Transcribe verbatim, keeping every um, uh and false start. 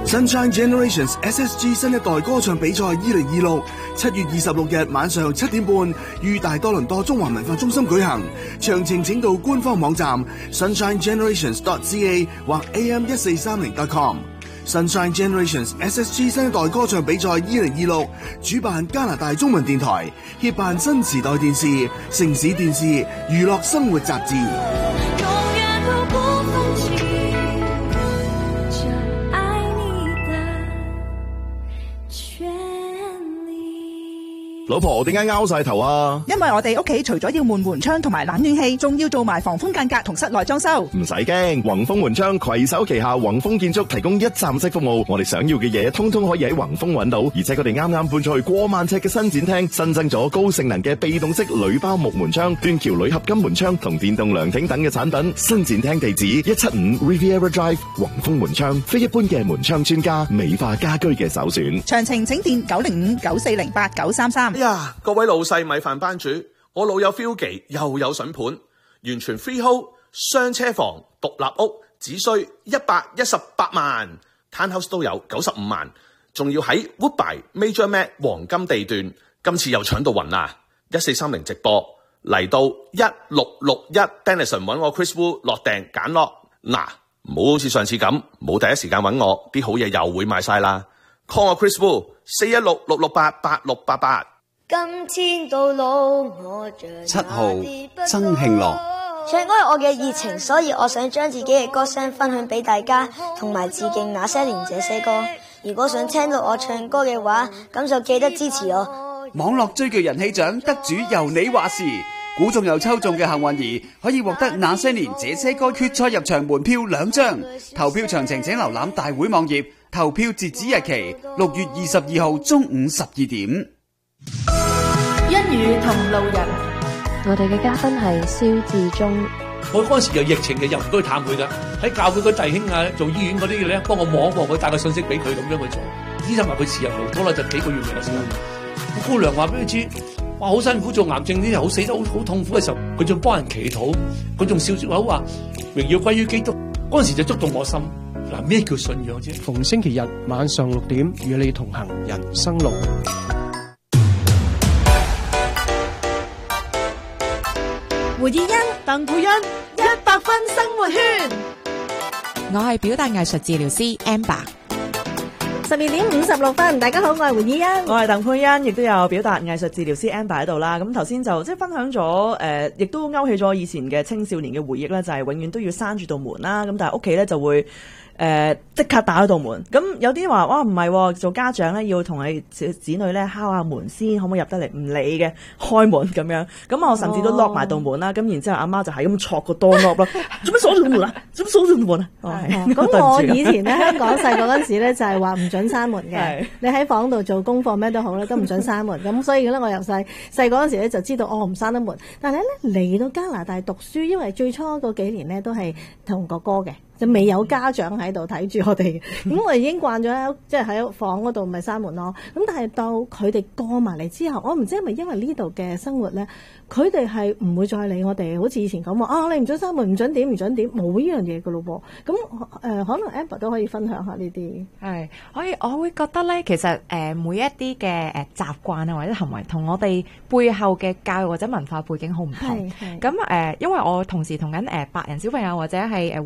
Sunshine Generations S S G 新一代歌唱比賽二零二六，七月二十六日晚上七點半於大多倫多中華文化中心舉行。詳情請到官方網站 sunshine generations dot c a 或 a m 一四三零 dot com。Sunshine Generations S S G 新一代歌唱比賽二零二六，主辦加拿大中文電台，協辦新時代電視、城市電視、娛樂生活雜誌。 老婆，點解拗晒頭啊？ 因為我哋屋企除咗要換門窗同埋冷暖氣，仲要做埋防風間隔同室內裝修。 唔使驚，宏豐門窗攜手旗下宏豐建築提供一站式服務，我哋想要嘅嘢通通可以喺宏豐揾到，而且佢哋啱啱搬出去過萬尺嘅新展廳，新增咗高性能嘅被動式鋁包木門窗、斷橋鋁合金門窗同電動涼亭等嘅產品。新展廳地址一七五 Riviera Drive， 宏豐門窗，非一般嘅門窗專家，美化家居嘅首選。 詳情請電九零五九四零八九三三。 呀，各位老細米飯班主，我老友 Philgy 又有筍盤，完全 freehold 雙車房獨立屋，只需一百一十八萬 ，townhouse 都有九十五萬，仲要喺 Woodbine Major Mac 黃金地段，今次又搶到暈啦！一四三零直播嚟到一六六一 Denison 揾我 Chris Wu 落訂揀落，嗱，唔好好似上次咁冇第一時間揾我，啲好嘢又會賣晒啦。call 我 Chris Wu 四一六六六八八六八八。 今天到老我像七號曾慶樂， 唱歌係我嘅熱情，所以我想將自己嘅歌聲分享俾大家，同埋致敬那些年這些歌。如果想聽到我唱歌嘅話，咁就記得支持我。 網絡追劇人氣獎得主由你話事，估中又抽中嘅幸運兒可以獲得那些年這些歌決賽入場門票兩張。投票詳情請瀏覽大會網頁，投票截止日期六月二十二號中午十二點。 一語同路人， 我哋嘅嘉賓係蕭志忠。 我嗰陣時有疫情嘅，又唔該探佢噶，喺教會個弟兄啊，做醫院嗰啲嘅咧，幫我望一望佢，帶個信息俾佢咁樣去做。醫生話佢時日無多啦，就幾個月嘅時間。個姑娘話俾佢知，哇好辛苦做癌症啲人，好死得好好痛苦嘅時候，佢仲幫人祈禱，佢仲笑住口話榮耀歸於基督。嗰陣時就觸動我心。嗱，咩叫信仰啫？ 逢星期日晚上六點與你同行人生路。 胡以欣、鄧佩欣，一百分生活圈。 我係表達藝術治療師 Amber。 十二點五十六分，大家好，我係胡以欣， 我係鄧佩欣，亦都有表達藝術治療師 Amber 喺度啦。咁頭先就即係分享咗誒、呃，亦都勾起咗以前嘅青少年嘅回憶咧，就係、是、永遠都要閂住道門啦。咁但係屋企咧就會。誒即、呃、刻打開道門，咁有啲話哇唔係，做家長咧要同你子女咧敲下門先，可唔可以入得嚟？唔理嘅，開門咁樣。咁我甚至都 lock 埋道門啦。咁、哦、然之後阿媽就係咁戳個 door knob 啦，做咩鎖住道門啊？做咩鎖住道門啊？ 咁我以前咧香港細個嗰陣時咧就係話唔準閂門嘅，你喺房度做功課咩都好咧，都唔準閂門。咁所以咧我由細細個嗰陣時咧就知道我唔閂得門。但係咧嚟到加拿大讀書，因為最初嗰幾年咧都係同哥哥嘅。就未有家長喺度睇住我哋，咁我哋已經慣咗，即係喺房嗰度咪閂門咯。咁但係到佢哋過埋嚟之後，我唔知係咪因為呢度嘅生活咧，佢哋係唔會再理我哋，好似以前咁話啊，你唔準閂門，唔準點，唔準點，冇呢樣嘢噶咯噃。咁誒、呃，可能 Amber 都可以分享下呢啲。 係，可以，我會覺得咧，其實誒、呃、每一啲嘅誒習慣啊或者行為，同我哋背後嘅教育或者文化背景好唔同。咁誒、呃，因為我同時同緊誒白人小朋友或者係誒